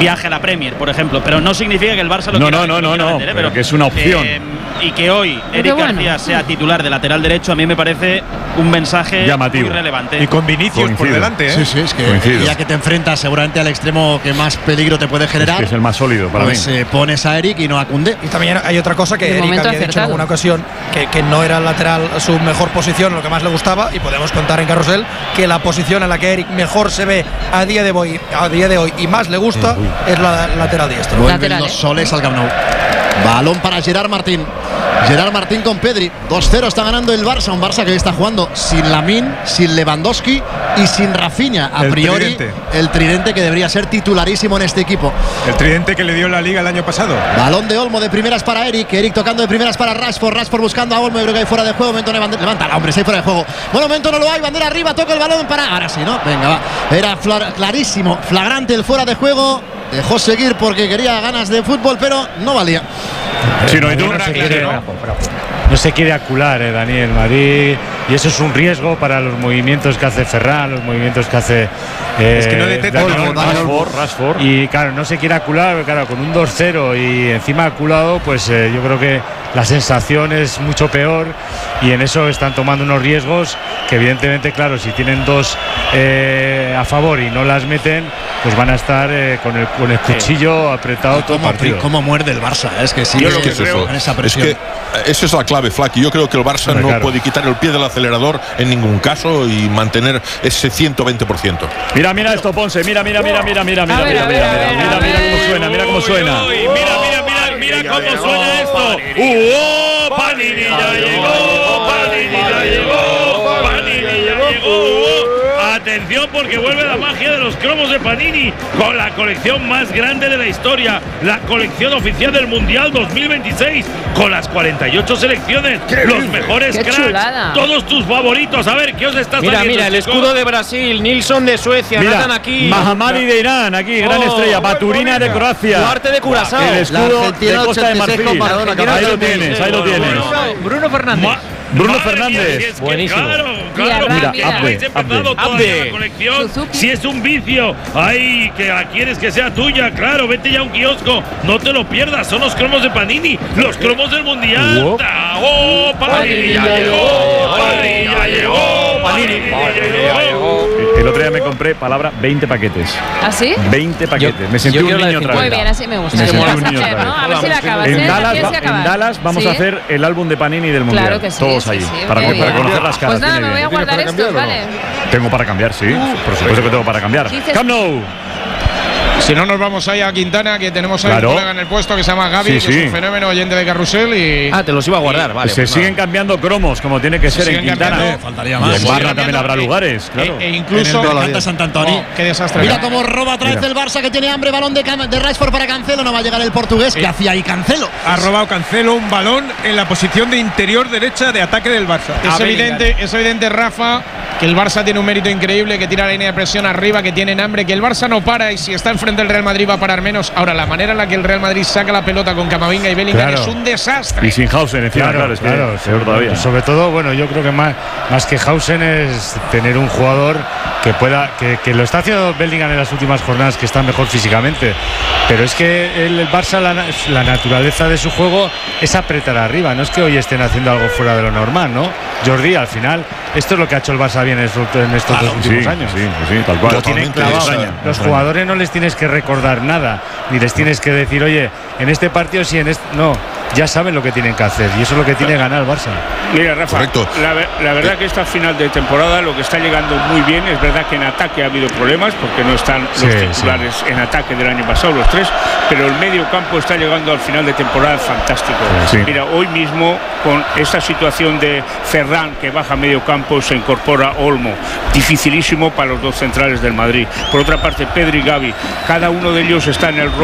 viaje a la Premier, por ejemplo, pero no significa que el Barça lo quiera. No, pero que es una opción. Y que hoy Eric García sea titular de lateral derecho, a mí me parece un mensaje llamativo, muy relevante. Y con Vinicius por delante, ¿eh? Sí, es que ya que te enfrentas seguramente al extremo que más peligro te puede generar, que es el más sólido para mí. Pones a Eric y no a Koundé. Y también hay otra cosa que Eric había dicho en alguna ocasión, que no era el lateral su mejor posición, lo que más le gustaba, y podemos contar en Carrusel que la posición en la que Eric mejor se ve a día de hoy y más le gusta es la lateral diestro. Vuelven los soles al Camp Nou. Balón para Gerard Martín. Gerard Martín con Pedri. 2-0 está ganando el Barça. Un Barça que está jugando sin Lamine, sin Lewandowski y sin Rafinha. A priori, el tridente que debería ser titularísimo en este equipo. El tridente que le dio la Liga el año pasado. Balón de Olmo de primeras para Eric. Eric tocando de primeras para Rashford. Rashford buscando a Olmo. Yo creo que hay fuera de juego. Momento levántala, hombre, si hay fuera de juego. Bueno, momento no lo hay. Bandera arriba. Toca el balón para. Ahora sí, ¿no? Venga, va. Era clarísimo. Flagrante el fuera de juego. Dejó seguir porque quería ganas de fútbol, pero no valía. No se quiere acular, Daniel Madrid, y eso es un riesgo para los movimientos que hace Ferran, los movimientos que hace es que no detecta Rashford. Y claro, no se quiere acular, claro, con un 2-0 y encima aculado, pues yo creo que la sensación es mucho peor, y en eso están tomando unos riesgos que evidentemente, claro, si tienen dos a favor y no las meten, pues van a estar con el cuchillo apretado todo el partido. ¿Cómo muerde el Barça? Es que sí, esa presión. Es que esa es la clave, Flaky. Yo creo que el Barça no puede quitar el pie del acelerador en ningún caso y mantener ese 120%. Mira esto, Ponce. Mira cómo suena, mira cómo suena. Mira cómo suena esto. Panini ya llegó. Atención, porque vuelve la magia de los cromos de Panini con la colección más grande de la historia, la colección oficial del Mundial 2026, con las 48 selecciones, los mejores cracks, chulada. Todos tus favoritos. A ver, ¿qué os está saliendo? Mira, el escudo de Brasil, Nilsson de Suecia, Nathan aquí, Mahamadi de Irán, aquí, gran estrella, Baturina de Croacia, Duarte de Curazao, el escudo de Costa de Marfil. Ahí lo tienes. Bruno Fernández. Bruno Fernández. Buenísimo. Claro. Mira, habéis empezado toda la colección. Si es un vicio, ay, que la quieres que sea tuya, claro, vete ya a un kiosco. No te lo pierdas, son los cromos de Panini, los cromos del Mundial. Panini ya llegó. Panini ya llegó. Panini ya llegó. El otro día me compré, 20 paquetes. ¿Ah, sí? 20 paquetes. Me sentí un niño otra vez. Muy bien, así me gusta. Me sentí un niño otra vez. A ver si la acabas. En Dallas vamos a hacer el álbum de Panini del Mundial. Claro que sí. Todos allí. Para conocer las caras. Pues nada, me voy a guardar estos, ¿vale? Tengo para cambiar, sí. Por supuesto que tengo para cambiar. Camp Nou. Si no, nos vamos ahí a Quintana, que tenemos a un colega en el puesto que se llama Gaby, que es un fenómeno oyente de Carrusel. Y te los iba a guardar, vale. Se siguen cambiando cromos, como tiene que ser en Quintana. Faltaría más. En Barra también habrá lugares, claro. E incluso en Santo Antonio. Qué desastre. Mira cómo roba otra vez el Barça, que tiene hambre. Balón de Rashford para Cancelo. No va a llegar el portugués. ¿Qué hacía ahí Cancelo? Ha robado Cancelo un balón en la posición de interior derecha de ataque del Barça. Es evidente, Rafa, que el Barça tiene un mérito increíble, que tira la línea de presión arriba, que tienen hambre, que el Barça no para, y si está enfrente del Real Madrid va a parar menos. Ahora, la manera en la que el Real Madrid saca la pelota con Camavinga y Bellingham es un desastre. Y sin Hausen encima, claro, peor todavía. Sobre todo, bueno, yo creo que más que Hausen es tener un jugador que pueda, que lo está haciendo Bellingham en las últimas jornadas, que está mejor físicamente, pero es que el Barça, la naturaleza de su juego es apretar arriba, no es que hoy estén haciendo algo fuera de lo normal, ¿no? Jordi, al final, esto es lo que ha hecho el Barça bien en estos dos últimos años. Sí, tal cual. Lo tienen clavado. Los jugadores no les tienes que recordar nada, ni les tienes que decir, oye, en este partido sí, en este. No, ya saben lo que tienen que hacer, y eso es lo que tiene que ganar el Barça. Mira, Rafa, la verdad que esta final de temporada lo que está llegando muy bien. Es verdad que en ataque ha habido problemas porque no están los titulares en ataque del año pasado, los tres, pero el medio campo está llegando al final de temporada fantástico. Mira, hoy mismo con esta situación de Ferran, que baja a medio campo, se incorpora Olmo, dificilísimo para los dos centrales del Madrid. Por otra parte, Pedri y Gavi, cada uno de ellos está en el rol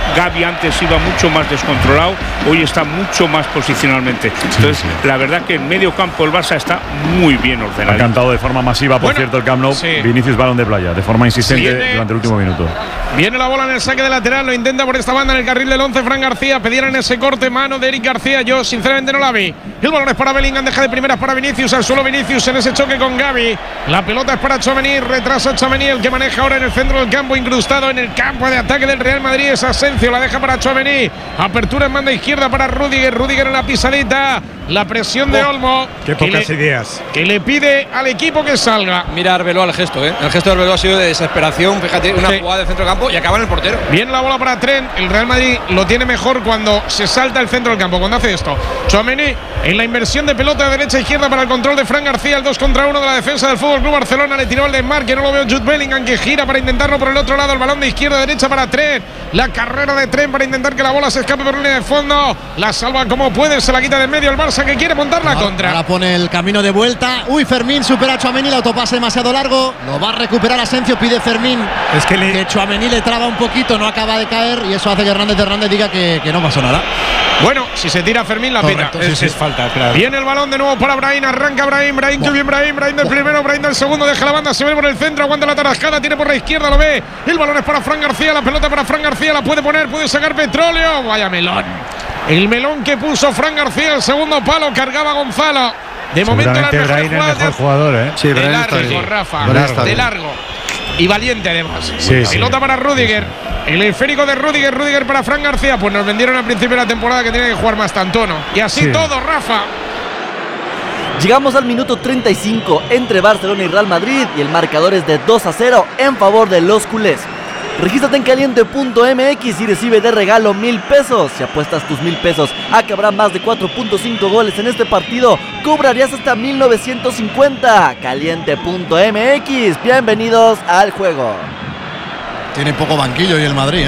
Gavi antes iba mucho más descontrolado, hoy está mucho más posicionalmente. Entonces, la verdad que en medio campo el Barça está muy bien ordenado. Ha cantado de forma masiva, por cierto, el Camp Nou. Vinicius balón de playa, de forma insistente durante el último minuto. Viene la bola en el saque de lateral, lo intenta por esta banda en el carril del 11 Fran García. Pedían ese corte mano de Eric García, yo sinceramente no la vi. El balón es para Bellingham, deja de primeras para Vinicius, al suelo Vinicius en ese choque con Gavi. La pelota es para Tchouaméni, retrasa Tchouaméni, el que maneja ahora en el centro del campo, incrustado en el campo de ataque del Real Madrid es Asensio, la deja para Tchouaméni. Apertura en banda izquierda para Rüdiger, Rüdiger en la pisadita. La presión de Olmo. Qué pocas ideas. Que le pide al equipo que salga. Mira Arbeloa el gesto, ¿eh? El gesto de Arbeloa ha sido de desesperación. Fíjate, una jugada de centro de campo y acaba en el portero. Viene la bola para Trent. El Real Madrid lo tiene mejor cuando se salta el centro del campo, cuando hace esto. Tchouaméni en la inversión de pelota de derecha a izquierda para el control de Fran García. El 2 contra 1 de la defensa del FC Barcelona. Le tiró el desmarque, no lo veo Jude Bellingham, que gira para intentarlo por el otro lado. El balón de izquierda a derecha para Trent. La carrera de Trent para intentar que la bola se escape por línea de fondo. La salva como puede, se la quita de medio el Barça, que quiere montar la contra. Ahora pone el camino de vuelta. Uy, Fermín supera a Tchouaméni, el autopase demasiado largo. Lo va a recuperar Asensio, pide Fermín. Es que Tchouaméni le traba un poquito, no acaba de caer y eso hace que Hernández diga que no pasó nada. Bueno, si se tira Fermín la pita. Es falta, claro. Viene el balón de nuevo para Brahim, arranca Brahim, que bien Brahim del primero, Brahim del segundo, deja la banda, se ve por el centro, aguanta la tarascada, tiene por la izquierda, lo ve. El balón es para Fran García, la pelota para Fran García, la puede poner, puede sacar Petróleo. Vaya melón. El melón que puso Fran García, el segundo palo, cargaba Gonzalo. De momento la mejor jugador, ¿eh? Sí, de largo, Rafa. De largo. Y valiente además. Pelota para Rüdiger. El esférico de Rüdiger para Fran García. Pues nos vendieron al principio de la temporada que tenía que jugar más Tantono. Y así todo, Rafa. Llegamos al minuto 35 entre Barcelona y Real Madrid y el marcador es de 2-0 en favor de los culés. Regístrate en caliente.mx y recibe de regalo 1,000 pesos. Si apuestas tus 1,000 pesos a que habrá más de 4.5 goles en este partido, cobrarías hasta 1,950. Caliente.mx, bienvenidos al juego. Tiene poco banquillo y el Madrid, ¿eh?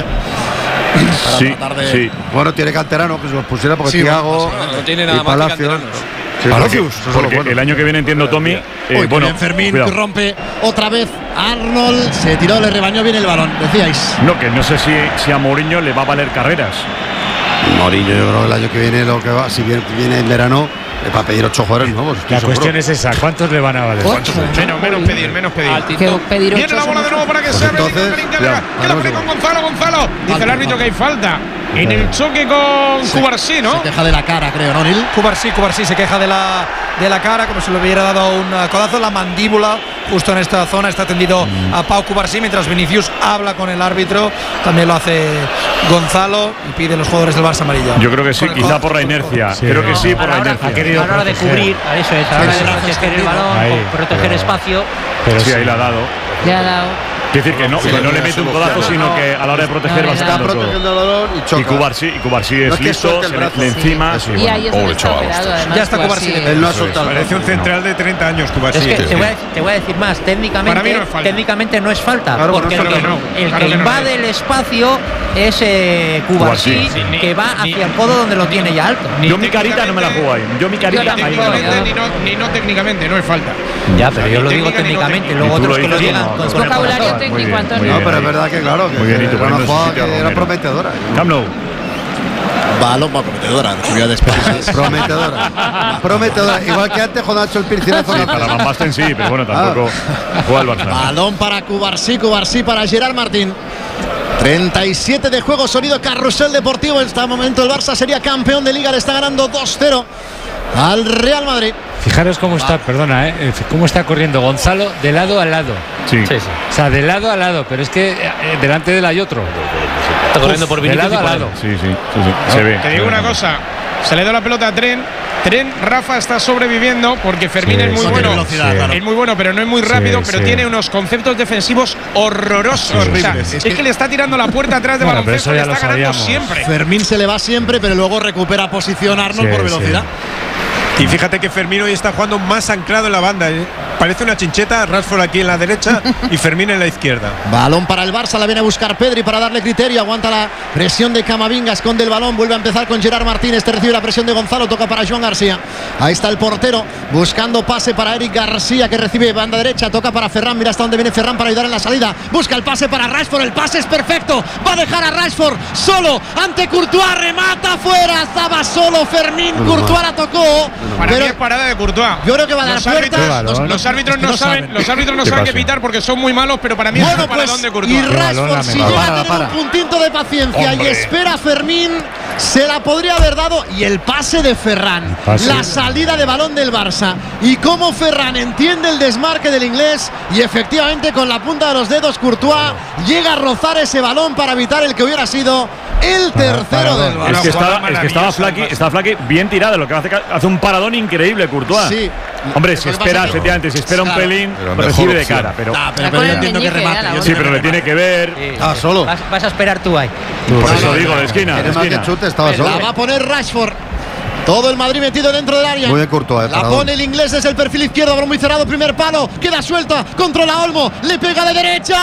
Sí. Bueno, tiene canterano que se los pusiera porque Thiago no tiene nada más que canteranos. Porque el año que viene, entiendo, Tommy. Bueno, Fermín rompe otra vez. Arnold se tiró, le rebañó bien el balón, decíais. No, que no sé si a Mourinho le va a valer carreras. Mourinho, yo creo que el año que viene lo que va, si bien viene en verano, le va a pedir 8 jugadores nuevos. La cuestión es esa, ¿cuántos le van a valer? Menos pedir. Viene la bola de nuevo para que sea Bellingham, que la pone con Gonzalo. Dice el árbitro que hay falta. En el choque con Cubarsí, ¿no? Se queja de la cara, creo, ¿no, Nil? Cubarsí se queja de la cara, como si le hubiera dado un codazo. La mandíbula, justo en esta zona, está tendido a Pau Cubarsí, mientras Vinicius habla con el árbitro. También lo hace Gonzalo y pide a los jugadores del Barça amarillo. Yo creo que sí, quizá por la inercia. Creo que sí, por la inercia. A la hora de cubrir, a eso es, a la hora de proteger el balón, proteger espacio. Pero sí, ahí le ha dado. Quiere decir que no le mete un codazo, sino que a la hora de proteger va sacando todo. Y Cubarsí es listo, le encima. Y ahí es donde está operado, además. Ya está Cubarsí. Él no ha soltado. Parece un central de 30 años, Cubarsí. Es que te voy a decir más, técnicamente no es falta, porque el que invade el espacio es Cubarsí, que va hacia el codo donde lo tiene ya alto. Yo mi carita no me la juego ahí. Ni no técnicamente, no es falta. Ya, pero yo lo digo técnicamente, luego otros que lo digan con vocabulario técnico, Antonio. No, pero es verdad que claro, que era una jugada que era prometedora. Camp Nou. Balón prometedora, subida de especies. Prometedora. Igual que antes cuando ha hecho el piercinazo. Sí, para Van Basten sí, pero bueno, tampoco juega el Barça. Balón para Cubarsí para Gerard Martín. 37 de juego, sonido carrusel deportivo. En este momento el Barça sería campeón de Liga, le está ganando 2-0 al Real Madrid. Fijaros cómo está, cómo está corriendo Gonzalo de lado a lado. Sí. O sea, de lado a lado, pero es que delante de él hay otro. Está corriendo por Vinicius. De lado a lado. Sí. Se ve. Te digo una cosa, se le da la pelota a Trent. Rafa está sobreviviendo porque Fermín es muy bueno. Es muy bueno, pero no es muy rápido, pero tiene unos conceptos defensivos horrorosos. Es que le está tirando la puerta atrás de baloncesto, le está ganando siempre. Fermín se le va siempre, pero luego recupera posición Arnold por velocidad. Y fíjate que Fermín hoy está jugando más anclado en la banda, parece una chincheta. Rashford aquí en la derecha y Fermín en la izquierda. Balón para el Barça, la viene a buscar Pedri para darle criterio. Aguanta la presión de Camavinga, esconde el balón, vuelve a empezar con Gerard Martínez. Recibe la presión de Gonzalo, toca para Joan García. Ahí está el portero buscando pase para Eric García, que recibe banda derecha, toca para Ferran. Mira hasta dónde viene Ferran para ayudar en la salida. Busca el pase para Rashford, el pase es perfecto. Va a dejar a Rashford solo ante Courtois, remata fuera. Estaba solo Fermín, Courtois la tocó. Para mí es parada de Courtois. Yo creo que va a dar puerta. Los árbitros no saben qué pitar porque son muy malos, pero para mí es un paradón de Courtois. Y Rashford, si llega a tener un puntito de paciencia y espera a Fermín, se la podría haber dado. Y el pase de Ferran, la salida de balón del Barça, y cómo Ferran entiende el desmarque del inglés, y efectivamente con la punta de los dedos Courtois llega a rozar ese balón para evitar el que hubiera sido el tercero del Barça. Es que estaba Flaky bien tirado, lo que hace un paradón increíble Courtois. Sí. Hombre, si espera, efectivamente, si espera un pelín, recibe de cara. Pero yo entiendo que remate. Sí, pero le tiene que ver. Solo. Vas a esperar tú ahí. Por eso digo, de esquina. La va a poner Rashford. Todo el Madrid metido dentro del área. Muy Courtois, la pone el inglés desde el perfil izquierdo, balón muy cerrado, primer palo, queda suelta, controla Olmo, le pega de derecha,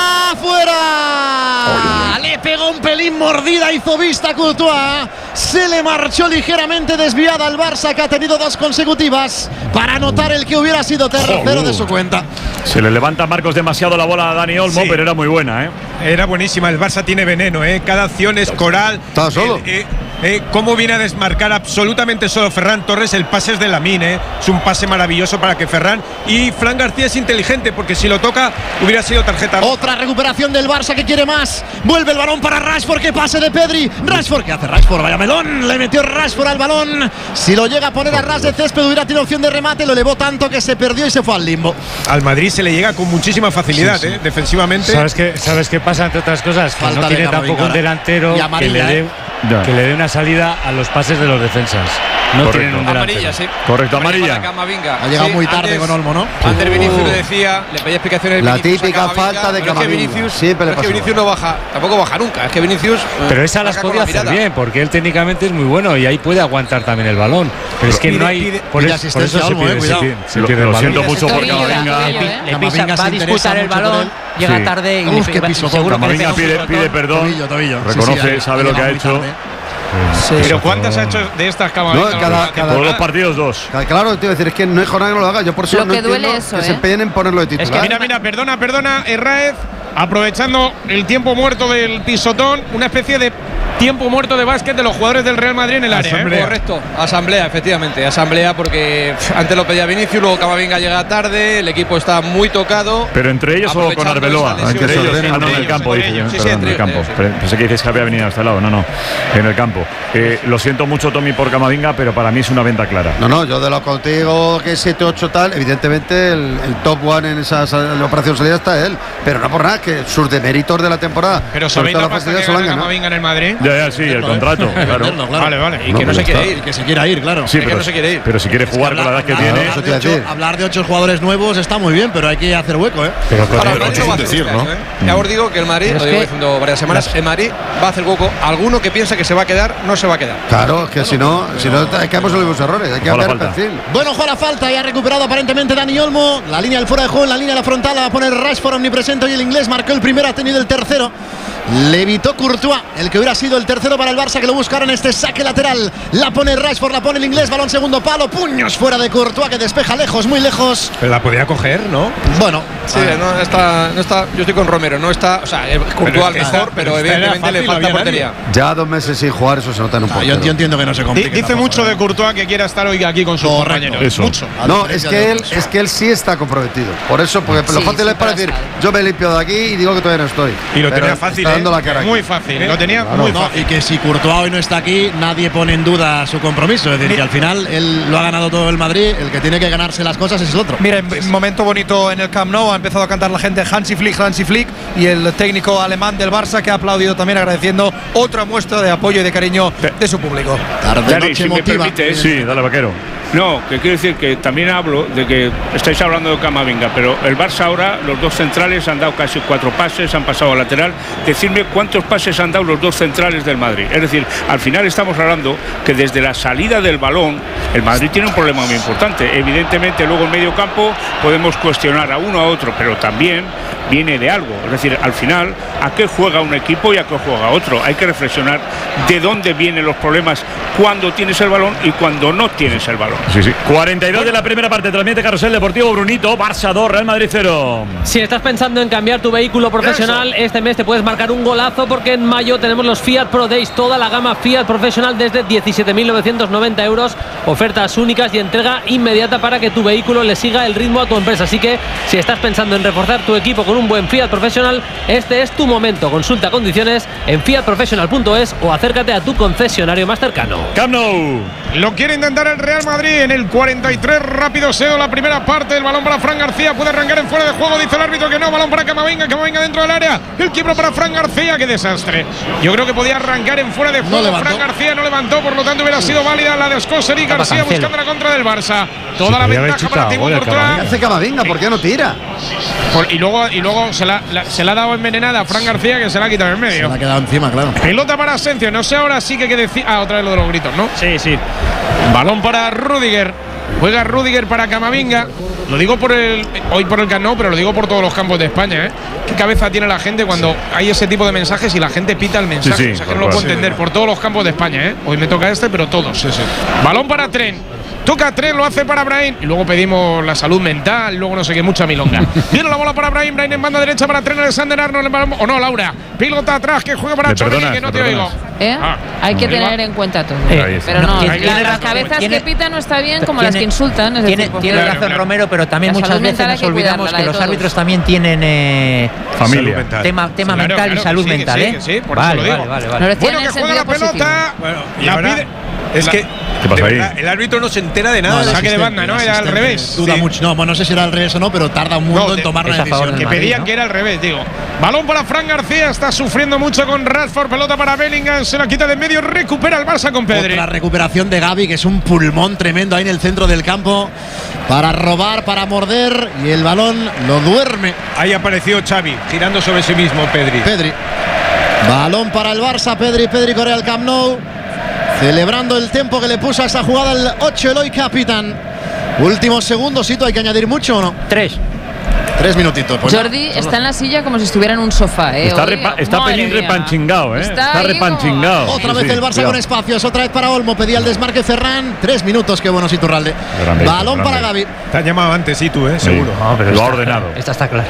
fuera. Le pegó un pelín mordida, hizo vista Courtois, se le marchó ligeramente desviada al Barça, que ha tenido 2 consecutivas para anotar el que hubiera sido tercero de su cuenta. Se le levanta a Marcos demasiado la bola a Dani Olmo, pero era muy buena, Era buenísima, el Barça tiene veneno, Cada acción es coral. Estaba solo. Cómo viene a desmarcar absolutamente solo Ferran Torres. El pase es de Lamine, es un pase maravilloso para que Ferran, y Fran García es inteligente porque si lo toca hubiera sido tarjeta. Otra recuperación del Barça que quiere más. Vuelve el balón para Rashford, que pase de Pedri. Rashford, ¿qué hace Rashford? Vaya melón, le metió Rashford al balón. Si lo llega a poner a ras de césped hubiera tenido opción de remate, lo elevó tanto que se perdió y se fue al limbo. Al Madrid se le llega con muchísima facilidad, defensivamente. ¿Sabes qué pasa, entre otras cosas? Que no tiene tampoco un delantero que le dé una salida a los pases de los defensas. No tienen un delantero. Amarilla, sí. Correcto, amarilla. Ha llegado muy tarde con Olmo, ¿no? Antes Vinicius le decía, le pedía explicaciones. La típica falta de Camavinga. Siempre es que Vinicius no baja, tampoco baja nunca. Es que Vinicius. Pero esa las podía hacer bien, porque él técnicamente es muy bueno y ahí puede aguantar también el balón. Pero es que no hay. Por eso se pierde el balón. Lo siento mucho por Camavinga. Le pisa, va a disputar el balón, llega tarde y seguro Camavinga pide perdón. Reconoce, sabe lo que ha hecho. Pero ¿cuántas ha hecho de estas Camavinga? Todos los partidos 2. Claro, te iba a decir, es que no hay jornada que no lo haga. Yo por eso lo no que duele entiendo eso, que se empeñen en ponerlo de titular. Es que mira, perdona, Herráez, aprovechando el tiempo muerto del pisotón, una especie de tiempo muerto de básquet de los jugadores del Real Madrid en el área. Correcto, asamblea, efectivamente, asamblea, porque antes lo pedía Vinicius, luego Camavinga llega tarde, el equipo está muy tocado. Pero entre ellos o con Arbeloa, entre ellos, en el campo, en el campo. Pensé que dices que había venido hasta el lado, no, en el campo. Lo siento mucho, Tommy, por Camavinga, pero para mí es una venta clara. No, yo de lo contigo que 7-8 tal, evidentemente el top one en esa operación salida está él, pero no por nada, que sus deméritos de la temporada. Pero ¿sabéis la pasta que gana Camavinga en el Madrid? Ya, sí, el contrato, claro. Vale. Y que no se quiere ir. Que se quiera ir, claro. Sí, pero no se quiere ir. Pero si quiere jugar con la edad que tiene. Hablar de 8 jugadores nuevos está muy bien, pero hay que hacer hueco, Pero ya os digo que el Madrid, lo llevo diciendo varias semanas, el Madrid va a hacer hueco. Alguno que piensa que se va a quedar, no se va a quedar. Claro, que si no caemos en los mismos errores. Hay que cambiar el perfil. Bueno, juega la falta y ha recuperado aparentemente Dani Olmo. La línea del fuera de juego, en la línea de la frontal la va a poner Rashford omnipresente, y el inglés marcó el primero, ha tenido el tercero. Le evitó Courtois, el que hubiera sido el tercero para el Barça, que lo buscaron este saque lateral. La pone Rashford, la pone el inglés, balón segundo palo, puños fuera de Courtois, que despeja lejos, muy lejos. Pero la podía coger, ¿no? Bueno, sí, no está. Yo estoy con Romero, no está. O sea, Courtois mejor, pero evidentemente le falta portería. Ya 2 meses sin jugar, eso se nota en un poco. Yo entiendo que no se complique. Dice mucho de Courtois que quiera estar hoy aquí con sus compañeros. Mucho. No, es que él sí está comprometido. Por eso, porque lo fácil es para decir, yo me he limpiado de aquí y digo que todavía no estoy. Y lo tenía fácil, muy fácil. Lo tenía muy fácil. Y que si Courtois hoy no está aquí, nadie pone en duda su compromiso. Es decir, que al final él lo ha ganado todo el Madrid, el que tiene que ganarse las cosas es el otro. Mira, un momento bonito en el Camp Nou, ha empezado a cantar la gente Hansi Flick, y el técnico alemán del Barça, que ha aplaudido también, agradeciendo otra muestra de apoyo y de cariño de su público. Dani, si me permite, sí, dale, Vaquero. No, que quiero decir que también hablo de que estáis hablando de Camavinga, pero el Barça ahora, los dos centrales han dado casi 4 pases, han pasado al lateral. Decía decirme cuántos pases han dado los dos centrales del Madrid. Es decir, al final estamos hablando que desde la salida del balón el Madrid tiene un problema muy importante. Evidentemente luego en medio campo podemos cuestionar a uno a otro, pero también viene de algo. Es decir, al final, ¿a qué juega un equipo y a qué juega otro? Hay que reflexionar de dónde vienen los problemas cuando tienes el balón y cuando no tienes el balón. Sí. 42 de la primera parte, transmite Carrusel Deportivo. Brunito, Barça 2, Real Madrid 0. Si estás pensando en cambiar tu vehículo profesional, este mes te puedes marcar un golazo, porque en mayo tenemos los Fiat Pro Days, toda la gama Fiat Professional desde 17.990 euros, ofertas únicas y entrega inmediata para que tu vehículo le siga el ritmo a tu empresa. Así que si estás pensando en reforzar tu equipo con un buen Fiat Professional, este es tu momento. Consulta condiciones en fiatprofessional.es o acércate a tu concesionario más cercano. Camp Nou. Lo quiere intentar el Real Madrid en el 43, rápido Seo, la primera parte, el balón para Fran García, puede arrancar en fuera de juego, dice el árbitro que no, balón para Camavinga dentro del área, el quiebro para Fran García, qué desastre. Yo creo que podía arrancar en fuera de juego, Fran García no levantó, por lo tanto hubiera sido válida la de Scosser y García buscando la contra del Barça. Toda la ventaja para Thibaut Courtois. ¿Qué hace Camavinga? ¿Por qué no tira? Y luego se la ha dado envenenada a Fran García, que se la ha quitado en medio. Se la ha quedado encima, claro. Pelota para Asensio, no sé ahora sí que hay que decir. Otra vez lo de los gritos, ¿no? Sí. Balón para Rüdiger. Juega Rüdiger para Camavinga. Lo digo hoy por el Camp Nou, pero lo digo por todos los campos de España, ¿eh? ¿Qué cabeza tiene la gente cuando hay ese tipo de mensajes y la gente pita el mensaje? O sea, que no lo puedo entender por todos los campos de España, ¿eh? Hoy me toca pero todos. Balón para Trent. Toca Trent, lo hace para Brahim. Y luego pedimos la salud mental, luego no sé qué, mucha milonga. Viene la bola para Brahim en banda derecha para Trent, Alexander-Arnold. O no, Laura. Pilota atrás que juega para Chorri, que no te oigo. Hay que tener en cuenta todo. Pero no, las cabezas que pitan no está bien como las que insultan. Tiene razón Romero, pero también muchas veces nos olvidamos que los árbitros también tienen familia, tema mental y salud mental. Sí, por eso lo digo. Vale. Bueno, que juega la pelota. Y ahora es que ¿qué pasa ahí? El árbitro no se entera de nada. Saque de banda, ¿no? Era al revés. Duda mucho. No sé si era al revés o no, pero tarda un mundo en tomar la decisión. Que pedían que era al revés, digo. Balón para Fran García, está sufriendo mucho con Rashford, pelota para Bellingham, se la quita de en medio, recupera el Barça con Pedri. La recuperación de Gavi, que es un pulmón tremendo ahí en el centro del campo, para robar, para morder, y el balón lo duerme. Ahí apareció Xavi, girando sobre sí mismo Pedri. Balón para el Barça, Pedri corre al Camp Nou, celebrando el tiempo que le puso a esa jugada el 8 Eloy Capitán. Últimos segundos, ¿hay que añadir mucho o no? 3 minutitos. Pues Jordi está en la silla como si estuviera en un sofá. Está Pelín repanchingado, Está repanchingado. Otra vez el Barça con espacios, otra vez para Olmo, pedía el desmarque Ferran. 3 minutos, qué bueno Iturralde. Balón para Gavi. Te han llamado antes, seguro. No, pero lo ha ordenado. Esta está clara.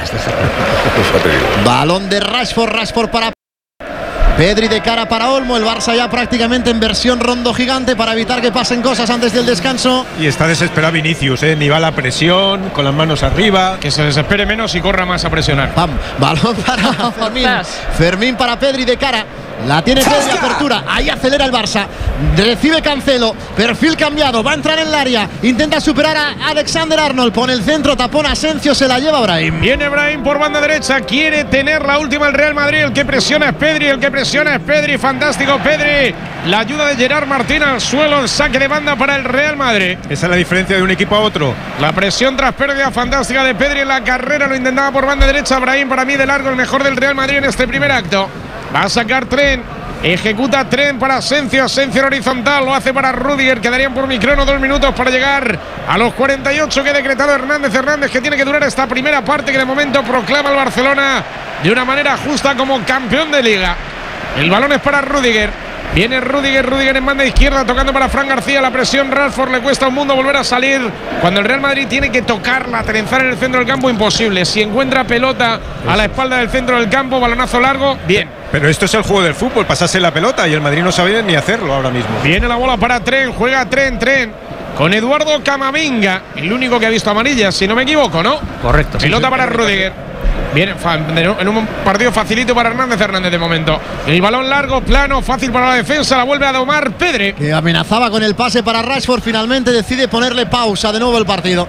Balón de Rashford para Pedri, de cara para Olmo. El Barça ya prácticamente en versión rondo gigante para evitar que pasen cosas antes del descanso. Y está desesperado Vinicius, ni va a la presión, con las manos arriba. Que se desespere menos y corra más a presionar. Balón para Fermín para Pedri, de cara. La tiene Pedri, apertura, ahí acelera el Barça, recibe Cancelo, perfil cambiado, va a entrar en el área, intenta superar a Alexander-Arnold, pone el centro, tapón Asensio, se la lleva Brahim. Viene Brahim por banda derecha, quiere tener la última el Real Madrid, el que presiona es Pedri, fantástico Pedri, la ayuda de Gerard Martín al suelo, el saque de banda para el Real Madrid. Esa es la diferencia de un equipo a otro. La presión tras pérdida fantástica de Pedri en la carrera, lo intentaba por banda derecha Brahim, para mí de largo el mejor del Real Madrid en este primer acto. Va a sacar Trent, ejecuta Trent para Asensio en horizontal, lo hace para Rüdiger, quedarían por microno 2 minutos para llegar a los 48 que ha decretado Hernández, que tiene que durar esta primera parte que de momento proclama al Barcelona de una manera justa como campeón de Liga. El balón es para Rüdiger. Viene Rüdiger en banda izquierda tocando para Fran García, la presión Rashford, le cuesta un mundo volver a salir cuando el Real Madrid tiene que tocarla, trenzar en el centro del campo, imposible. Si encuentra pelota a la espalda del centro del campo, balonazo largo, bien. Pero esto es el juego del fútbol, pasarse la pelota y el Madrid no sabe ni hacerlo ahora mismo. Viene la bola para Trent, juega Trent con Eduardo Camavinga, el único que ha visto amarillas, si no me equivoco, ¿no? Correcto. Pelota para Rüdiger. Viene en un partido facilito para Hernández de momento. El balón largo, plano, fácil para la defensa, la vuelve a domar Pedri. Que amenazaba con el pase para Rashford, finalmente decide ponerle pausa de nuevo el partido.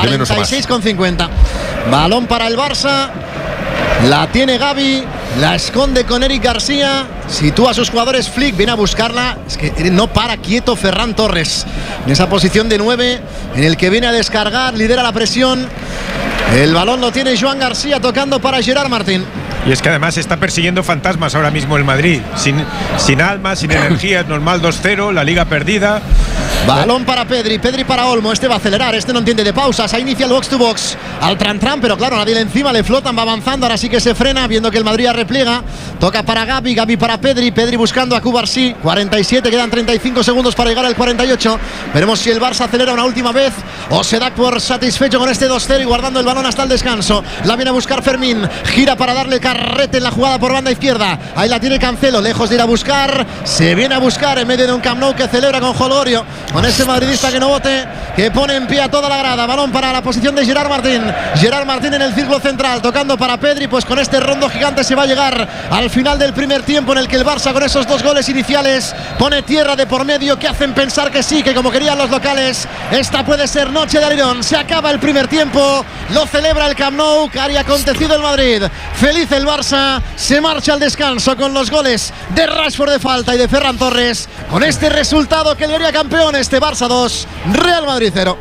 46,50. Balón para el Barça. La tiene Gavi, la esconde con Eric García, sitúa a sus jugadores. Flick viene a buscarla, es que no para quieto Ferran Torres en esa posición de 9 en el que viene a descargar, lidera la presión. El balón lo tiene Joan García tocando para Gerard Martín. Y es que además está persiguiendo fantasmas ahora mismo el Madrid. Sin alma, sin energía, es normal 2-0, la liga perdida. Balón para Pedri para Olmo. Este va a acelerar, este no entiende de pausas. Ahí inicia el box to box al Tran, pero claro, nadie le encima, le flotan, va avanzando. Ahora sí que se frena, viendo que el Madrid repliega. Toca para Gavi para Pedri buscando a Cubarsí. 47, quedan 35 segundos para llegar al 48. Veremos si el Barça acelera una última vez o se da por satisfecho con este 2-0 y guardando el balón hasta el descanso. La viene a buscar Fermín, gira para darle carrete en la jugada por banda izquierda. Ahí la tiene Cancelo, lejos de ir a buscar. Se viene a buscar en medio de un Camp Nou que celebra con jolgorio. Con ese madridista que no vote, que pone en pie a toda la grada. Balón para la posición de Gerard Martín. Gerard Martín en el círculo central, tocando para Pedri. Pues con este rondo gigante se va a llegar al final del primer tiempo, en el que el Barça, con esos 2 goles iniciales, pone tierra de por medio, que hacen pensar que sí, que como querían los locales, esta puede ser noche de alerón. Se acaba el primer tiempo, lo celebra el Camp Nou, que haría acontecido el Madrid. Feliz el Barça, se marcha al descanso con los goles de Rashford de falta y de Ferran Torres. Con este resultado que le haría campeón, este Barça 2, Real Madrid 0.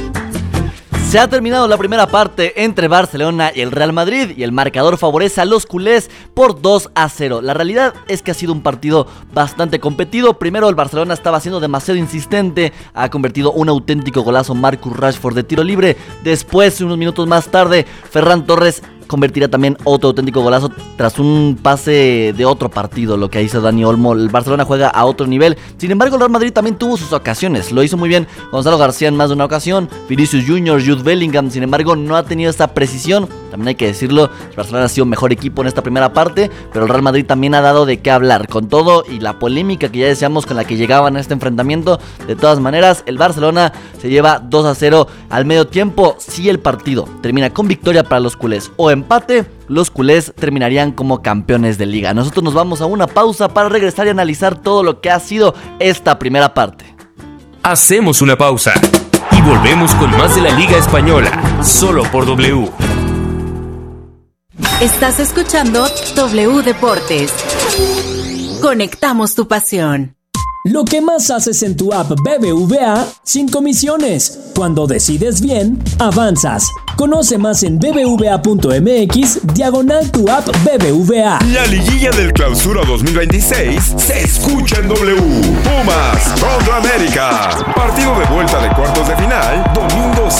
Se ha terminado la primera parte entre Barcelona y el Real Madrid y el marcador favorece a los culés por 2-0. La realidad es que ha sido un partido bastante competido. Primero el Barcelona estaba siendo demasiado insistente, ha convertido un auténtico golazo Marcus Rashford de tiro libre. Después, unos minutos más tarde, Ferran Torres convertirá también otro auténtico golazo tras un pase de otro partido, lo que hizo Dani Olmo. El Barcelona juega a otro nivel. Sin embargo, el Real Madrid también tuvo sus ocasiones. Lo hizo muy bien Gonzalo García en más de una ocasión, Vinicius Junior, Jude Bellingham. Sin embargo, no ha tenido esa precisión. También hay que decirlo, el Barcelona ha sido mejor equipo en esta primera parte, pero el Real Madrid también ha dado de qué hablar. Con todo y la polémica que ya decíamos con la que llegaban a este enfrentamiento, de todas maneras, el Barcelona se lleva 2-0 al medio tiempo. Si el partido termina con victoria para los culés o empate, los culés terminarían como campeones de liga. Nosotros nos vamos a una pausa para regresar y analizar todo lo que ha sido esta primera parte. Hacemos una pausa y volvemos con más de la Liga Española, solo por W. Estás escuchando W Deportes. Conectamos tu pasión. Lo que más haces en tu app BBVA sin comisiones. Cuando decides bien, avanzas. Conoce más en bbva.mx/tu app BBVA. La liguilla del Clausura 2026 se escucha en W. Pumas contra América. Partido de vuelta de cuartos de final, domingo